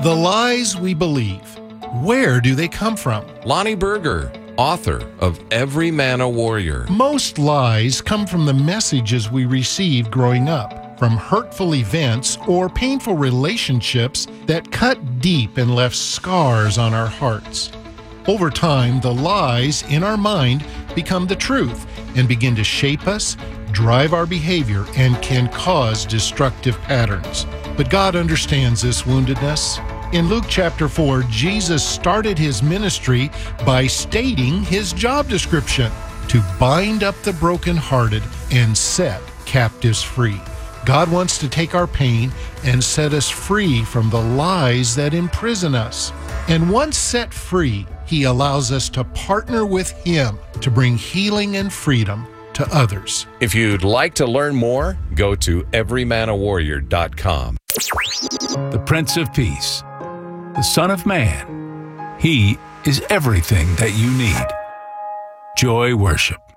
The lies we believe, where do they come from? Lonnie Berger, author of Every Man a Warrior. Most lies come from the messages we received growing up, from hurtful events or painful relationships that cut deep and left scars on our hearts. Over time, the lies in our mind become the truth and begin to shape us, drive our behavior, and can cause destructive patterns. But God understands this woundedness. In Luke chapter 4, Jesus started his ministry by stating his job description: to bind up the brokenhearted and set captives free. God wants to take our pain and set us free from the lies that imprison us. And once set free, he allows us to partner with him to bring healing and freedom to others. If you'd like to learn more, go to everymanawarrior.com. The Prince of Peace, the Son of Man. He is everything that you need. Joy Worship.